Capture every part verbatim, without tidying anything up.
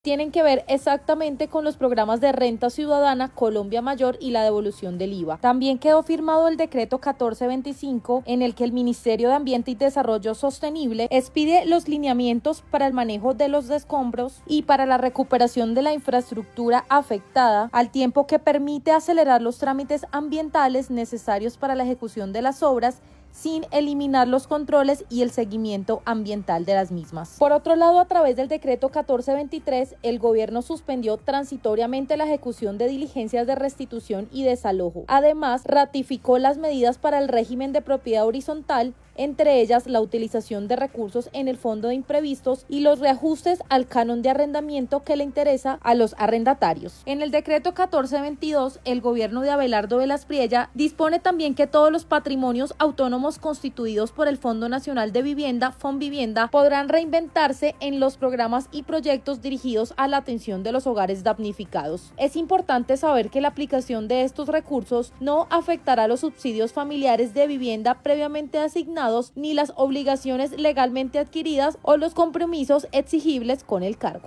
tienen que ver exactamente con los programas de renta ciudadana, Colombia Mayor y la devolución del I V A. También quedó firmado el decreto catorce veinticinco en el que el Ministerio de Ambiente y Desarrollo Sostenible expide los lineamientos para el manejo de los escombros y para la recuperación de la infraestructura afectada, al tiempo que permite acelerar los trámites ambientales necesarios para la ejecución de las obras sin eliminar los controles y el seguimiento ambiental de las mismas. Por otro lado, a través del decreto catorce veintitrés, el gobierno suspendió transitoriamente la ejecución de diligencias de restitución y desalojo. Además, ratificó las medidas para el régimen de propiedad horizontal, entre ellas la utilización de recursos en el fondo de imprevistos y los reajustes al canon de arrendamiento que le interesa a los arrendatarios. En el decreto catorce veintidós, el gobierno de Abelardo Velas Priella dispone también que todos los patrimonios autónomos constituidos por el Fondo Nacional de Vivienda, Fonvivienda, podrán reinventarse en los programas y proyectos dirigidos a la atención de los hogares damnificados. Es importante saber que la aplicación de estos recursos no afectará los subsidios familiares de vivienda previamente asignados ni las obligaciones legalmente adquiridas o los compromisos exigibles con el cargo.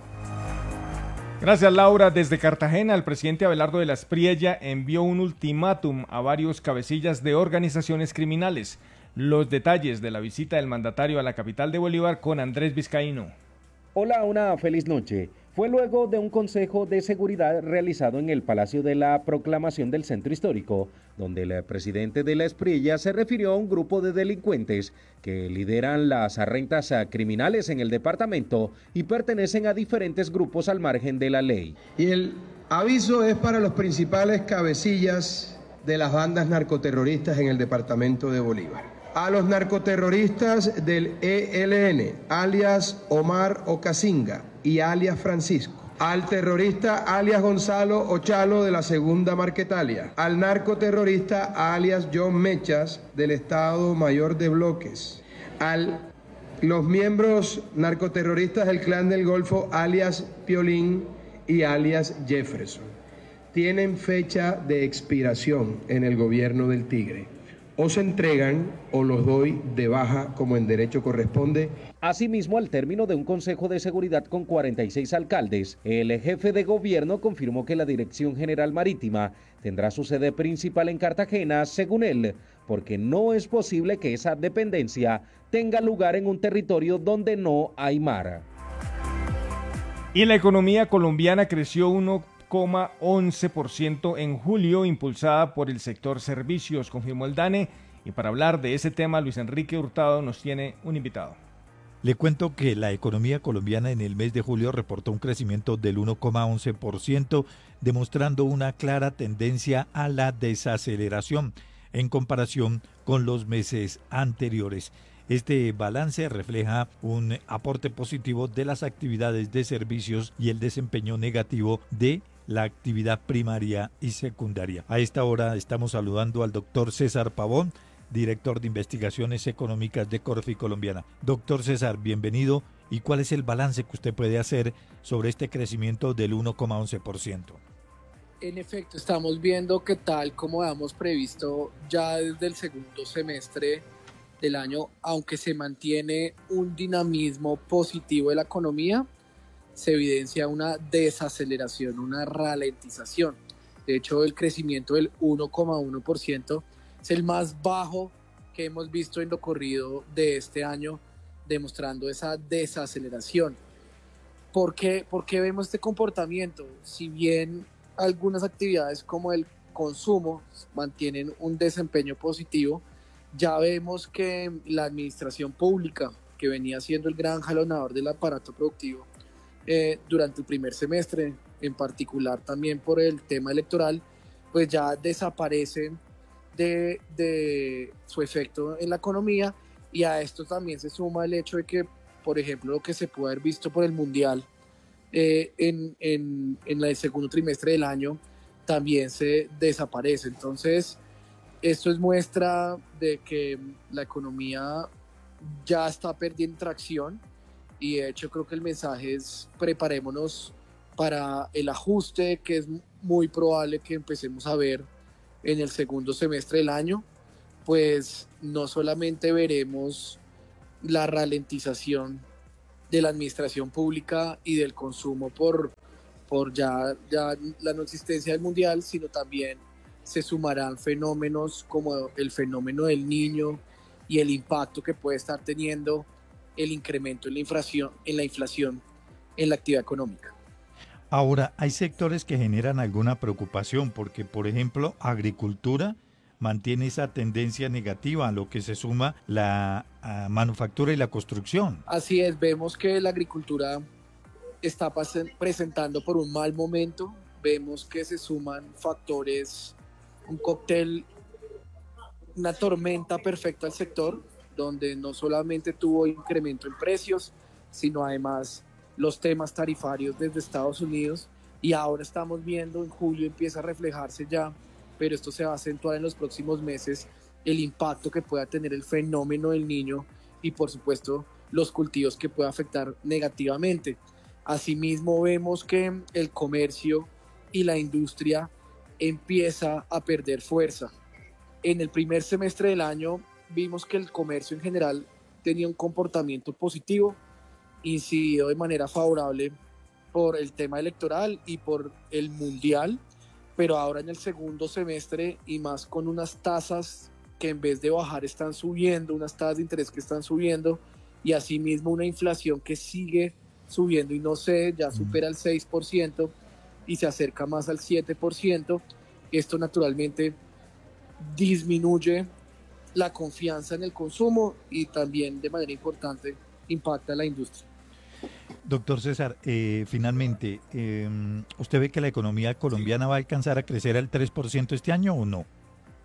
Gracias, Laura. Desde Cartagena, el presidente Abelardo Velas Priella envió un ultimátum a varios cabecillas de organizaciones criminales. Los detalles de la visita del mandatario a la capital de Bolívar con Andrés Vizcaíno. Hola, una feliz noche. Fue luego de un consejo de seguridad realizado en el Palacio de la Proclamación del Centro Histórico, donde el presidente de la Espriella se refirió a un grupo de delincuentes que lideran las arrentas criminales en el departamento y pertenecen a diferentes grupos al margen de la ley. Y el aviso es para los principales cabecillas de las bandas narcoterroristas en el departamento de Bolívar. A los narcoterroristas del E L N, alias Omar Ocasinga y alias Francisco. Al terrorista alias Gonzalo Ochalo de la Segunda Marquetalia. Al narcoterrorista alias John Mechas del Estado Mayor de Bloques. A los miembros narcoterroristas del Clan del Golfo alias Piolín y alias Jefferson. Tienen fecha de expiración en el gobierno del Tigre. O se entregan o los doy de baja como en derecho corresponde. Asimismo, al término de un consejo de seguridad con cuarenta y seis alcaldes, el jefe de gobierno confirmó que la Dirección General Marítima tendrá su sede principal en Cartagena, según él, porque no es posible que esa dependencia tenga lugar en un territorio donde no hay mar. Y la economía colombiana creció uno coma once por ciento en julio, impulsada por el sector servicios, confirmó el DANE. Y para hablar de ese tema, Luis Enrique Hurtado nos tiene un invitado. Le cuento que la economía colombiana en el mes de julio reportó un crecimiento del uno coma once por ciento, demostrando una clara tendencia a la desaceleración en comparación con los meses anteriores. Este balance refleja un aporte positivo de las actividades de servicios y el desempeño negativo de la actividad primaria y secundaria. A esta hora estamos saludando al doctor César Pavón, director de Investigaciones Económicas de Corfi Colombiana. Doctor César, bienvenido. ¿Y cuál es el balance que usted puede hacer sobre este crecimiento del uno coma once por ciento? En efecto, estamos viendo que tal como habíamos previsto ya desde el segundo semestre del año, aunque se mantiene un dinamismo positivo de la economía, se evidencia una desaceleración, una ralentización. De hecho, el crecimiento del uno coma uno por ciento es el más bajo que hemos visto en lo corrido de este año, demostrando esa desaceleración. ¿Por qué, ¿Por qué vemos este comportamiento? Si bien algunas actividades como el consumo mantienen un desempeño positivo, ya vemos que la administración pública, que venía siendo el gran jalonador del aparato productivo, Eh, durante el primer semestre, en particular también por el tema electoral, pues ya desaparece de, de su efecto en la economía, y a esto también se suma el hecho de que, por ejemplo, lo que se puede haber visto por el Mundial eh, en, en, en el segundo trimestre del año también se desaparece. Entonces, esto es muestra de que la economía ya está perdiendo tracción. Y de hecho creo que el mensaje es: preparémonos para el ajuste que es muy probable que empecemos a ver en el segundo semestre del año. Pues no solamente veremos la ralentización de la administración pública y del consumo por, por ya, ya la no existencia del mundial, sino también se sumarán fenómenos como el fenómeno del niño y el impacto que puede estar teniendo el incremento en la inflación, en la inflación en la actividad económica. Ahora, hay sectores que generan alguna preocupación porque, por ejemplo, agricultura mantiene esa tendencia negativa, a lo que se suma la uh, manufactura y la construcción. Así es, vemos que la agricultura está presentando por un mal momento, vemos que se suman factores, un cóctel, una tormenta perfecta al sector, donde no solamente tuvo incremento en precios, sino además los temas tarifarios desde Estados Unidos, y ahora estamos viendo, en julio empieza a reflejarse ya, pero esto se va a acentuar en los próximos meses, el impacto que pueda tener el fenómeno del niño y por supuesto los cultivos que pueda afectar negativamente. Asimismo vemos que el comercio y la industria empieza a perder fuerza. En el primer semestre del año vimos que el comercio en general tenía un comportamiento positivo, incidido de manera favorable por el tema electoral y por el mundial, pero ahora en el segundo semestre y más con unas tasas que en vez de bajar están subiendo, unas tasas de interés que están subiendo y asimismo una inflación que sigue subiendo y no sé, ya supera el seis por ciento y se acerca más al siete por ciento, esto naturalmente disminuye la confianza en el consumo y también de manera importante impacta a la industria. Doctor César, eh, finalmente, eh, ¿usted ve que la economía colombiana va a alcanzar a crecer al tres por ciento este año o no?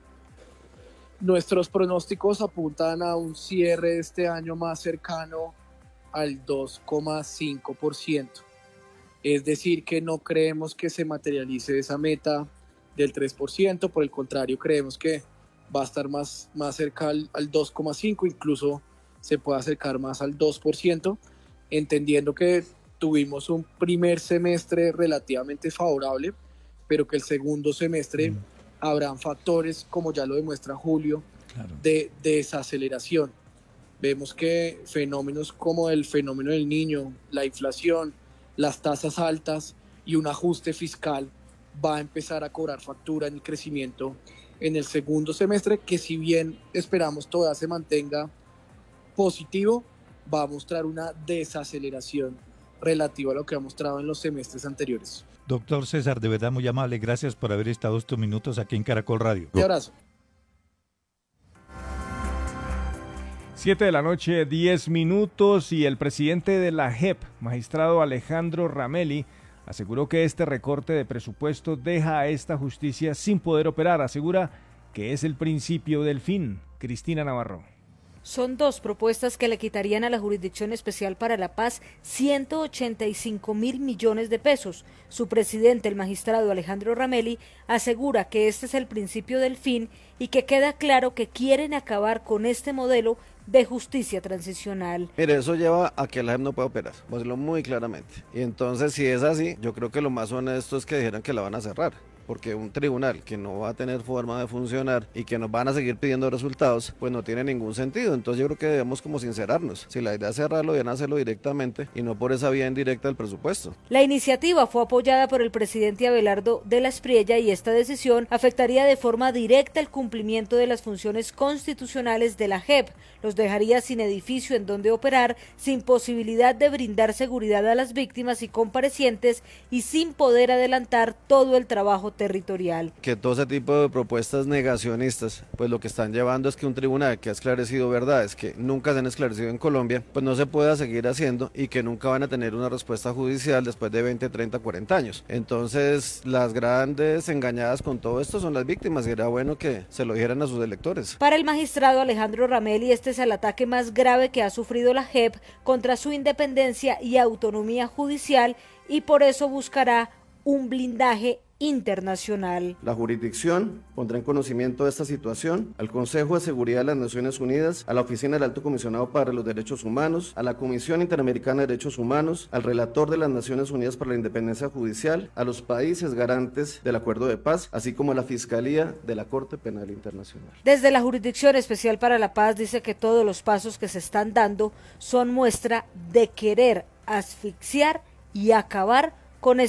Nuestros pronósticos apuntan a un cierre este año más cercano al dos coma cinco por ciento. Es decir, que no creemos que se materialice esa meta del tres por ciento, por el contrario, creemos que va a estar más, más cerca al, al dos coma cinco por ciento, incluso se puede acercar más al dos por ciento, entendiendo que tuvimos un primer semestre relativamente favorable, pero que el segundo semestre mm. habrán factores, como ya lo demuestra Julio, claro. de, de desaceleración. Vemos que fenómenos como el fenómeno del niño, la inflación, las tasas altas y un ajuste fiscal va a empezar a cobrar factura en el crecimiento en el segundo semestre, que si bien esperamos todavía se mantenga positivo, va a mostrar una desaceleración relativa a lo que ha mostrado en los semestres anteriores. Doctor César, de verdad muy amable, gracias por haber estado estos minutos aquí en Caracol Radio. Un abrazo. Siete de la noche, diez minutos, y el presidente de la J E P, magistrado Alejandro Ramelli, aseguró que este recorte de presupuesto deja a esta justicia sin poder operar. Asegura que es el principio del fin. Cristina Navarro. Son dos propuestas que le quitarían a la Jurisdicción Especial para la Paz ciento ochenta y cinco mil millones de pesos. Su presidente, el magistrado Alejandro Ramelli, asegura que este es el principio del fin y que queda claro que quieren acabar con este modelo de justicia transicional. Mire, eso lleva a que la J E P no pueda operar, voy a decirlo muy claramente. Y entonces, si es así, yo creo que lo más honesto es que dijeran que la van a cerrar. Porque un tribunal que no va a tener forma de funcionar y que nos van a seguir pidiendo resultados, pues no tiene ningún sentido. Entonces yo creo que debemos como sincerarnos. Si la idea es cerrarlo, deben hacerlo directamente y no por esa vía indirecta del presupuesto. La iniciativa fue apoyada por el presidente Abelardo de la Espriella y esta decisión afectaría de forma directa el cumplimiento de las funciones constitucionales de la J E P. Los dejaría sin edificio en donde operar, sin posibilidad de brindar seguridad a las víctimas y comparecientes y sin poder adelantar todo el trabajo territorial. Que todo ese tipo de propuestas negacionistas, pues lo que están llevando es que un tribunal que ha esclarecido verdades que nunca se han esclarecido en Colombia, pues no se pueda seguir haciendo y que nunca van a tener una respuesta judicial después de veinte, treinta, cuarenta años. Entonces, las grandes engañadas con todo esto son las víctimas y era bueno que se lo dijeran a sus electores. Para el magistrado Alejandro Ramelli, este es el ataque más grave que ha sufrido la J E P contra su independencia y autonomía judicial y por eso buscará un blindaje internacional. La jurisdicción pondrá en conocimiento de esta situación al Consejo de Seguridad de las Naciones Unidas, a la Oficina del Alto Comisionado para los Derechos Humanos, a la Comisión Interamericana de Derechos Humanos, al relator de las Naciones Unidas para la Independencia Judicial, a los países garantes del Acuerdo de Paz, así como a la Fiscalía de la Corte Penal Internacional. Desde la Jurisdicción Especial para la Paz dice que todos los pasos que se están dando son muestra de querer asfixiar y acabar con